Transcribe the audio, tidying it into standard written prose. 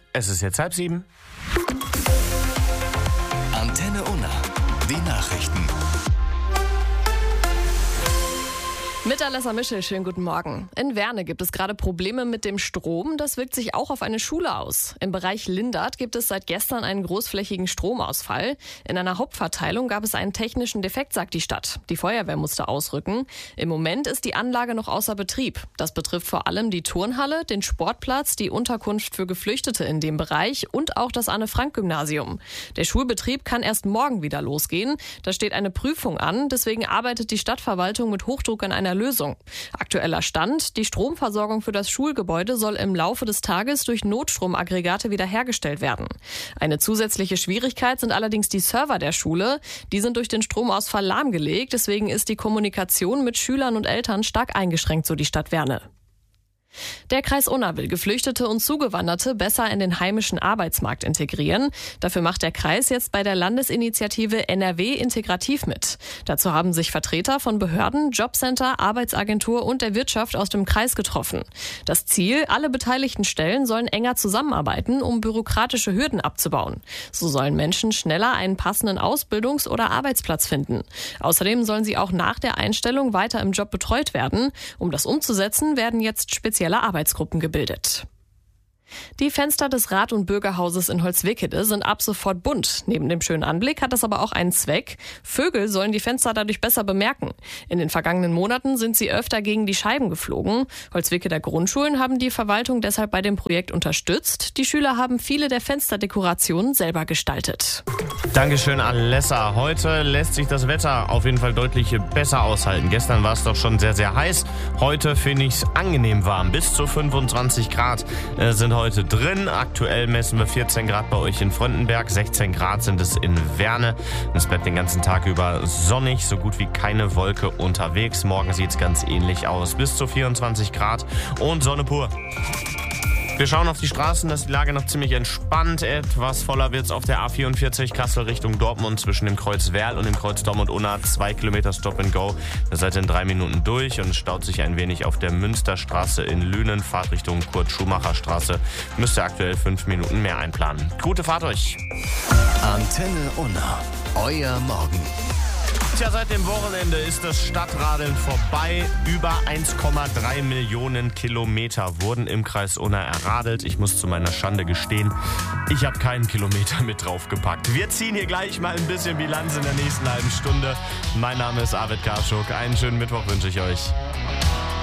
Es ist jetzt 6:30. Antenne Unna. Die Nachrichten. Mit Alessa Mischel, schönen guten Morgen. In Werne gibt es gerade Probleme mit dem Strom. Das wirkt sich auch auf eine Schule aus. Im Bereich Lindert gibt es seit gestern einen großflächigen Stromausfall. In einer Hauptverteilung gab es einen technischen Defekt, sagt die Stadt. Die Feuerwehr musste ausrücken. Im Moment ist die Anlage noch außer Betrieb. Das betrifft vor allem die Turnhalle, den Sportplatz, die Unterkunft für Geflüchtete in dem Bereich und auch das Anne-Frank-Gymnasium. Der Schulbetrieb kann erst morgen wieder losgehen. Da steht eine Prüfung an. Deswegen arbeitet die Stadtverwaltung mit Hochdruck an einer Lösung. Aktueller Stand: Die Stromversorgung für das Schulgebäude soll im Laufe des Tages durch Notstromaggregate wiederhergestellt werden. Eine zusätzliche Schwierigkeit sind allerdings die Server der Schule. Die sind durch den Stromausfall lahmgelegt. Deswegen ist die Kommunikation mit Schülern und Eltern stark eingeschränkt, so die Stadt Werne. Der Kreis Unna will Geflüchtete und Zugewanderte besser in den heimischen Arbeitsmarkt integrieren. Dafür macht der Kreis jetzt bei der Landesinitiative NRW Integrativ mit. Dazu haben sich Vertreter von Behörden, Jobcenter, Arbeitsagentur und der Wirtschaft aus dem Kreis getroffen. Das Ziel: Alle beteiligten Stellen sollen enger zusammenarbeiten, um bürokratische Hürden abzubauen. So sollen Menschen schneller einen passenden Ausbildungs- oder Arbeitsplatz finden. Außerdem sollen sie auch nach der Einstellung weiter im Job betreut werden. Um das umzusetzen, werden jetzt spezielle Arbeitsgruppen gebildet. Die Fenster des Rat- und Bürgerhauses in Holzwickede sind ab sofort bunt. Neben dem schönen Anblick hat das aber auch einen Zweck. Vögel sollen die Fenster dadurch besser bemerken. In den vergangenen Monaten sind sie öfter gegen die Scheiben geflogen. Holzwickeder Grundschulen haben die Verwaltung deshalb bei dem Projekt unterstützt. Die Schüler haben viele der Fensterdekorationen selber gestaltet. Dankeschön, Alessa. Heute lässt sich das Wetter auf jeden Fall deutlich besser aushalten. Gestern war es doch schon sehr, sehr heiß. Heute finde ich es angenehm warm. Bis zu 25 Grad sind heute drin. Aktuell messen wir 14 Grad bei euch in Fröndenberg. 16 Grad sind es in Werne. Es bleibt den ganzen Tag über sonnig, so gut wie keine Wolke unterwegs. Morgen sieht es ganz ähnlich aus. Bis zu 24 Grad und Sonne pur. Wir schauen auf die Straßen, da ist die Lage noch ziemlich entspannt. Etwas voller wird es auf der A44 Kassel Richtung Dortmund zwischen dem Kreuz Werl und dem Kreuz Dortmund-Unna. 2 Kilometer Stop and Go. Da seid ihr in 3 Minuten durch und es staut sich ein wenig auf der Münsterstraße in Lünen. Fahrtrichtung Kurt-Schumacher-Straße. Müsst ihr aktuell 5 Minuten mehr einplanen. Gute Fahrt euch. Antenne Unna. Euer Morgen. Tja, seit dem Wochenende ist das Stadtradeln vorbei. Über 1,3 Millionen Kilometer wurden im Kreis Unna erradelt. Ich muss zu meiner Schande gestehen, ich habe keinen Kilometer mit draufgepackt. Wir ziehen hier gleich mal ein bisschen Bilanz in der nächsten halben Stunde. Mein Name ist Arvid Karschuk. Einen schönen Mittwoch wünsche ich euch.